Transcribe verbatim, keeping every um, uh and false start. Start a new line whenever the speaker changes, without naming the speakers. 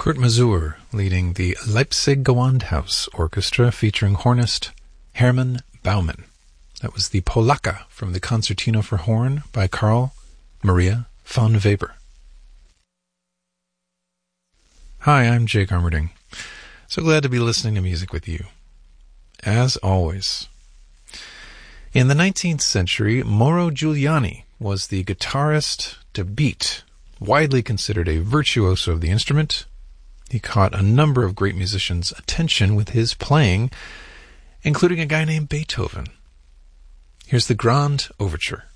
Kurt Masur leading the Leipzig Gewandhaus Orchestra featuring hornist Hermann Baumann. That was the Polacca from the Concertino for Horn by Carl Maria von Weber. Hi, I'm Jake Armerding. So glad to be listening to music with you. As always. In the nineteenth century, Mauro Giuliani was the guitarist to beat, widely considered a virtuoso of the instrument. He caught a number of great musicians' attention with his playing, including a guy named Beethoven. Here's the Grand Overture.